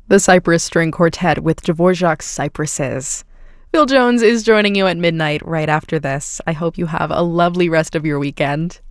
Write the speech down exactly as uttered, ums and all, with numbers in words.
the Cypress String Quartet with Dvorak's Cypresses. Phil Jones is joining you at midnight right after this. I hope you have a lovely rest of your weekend.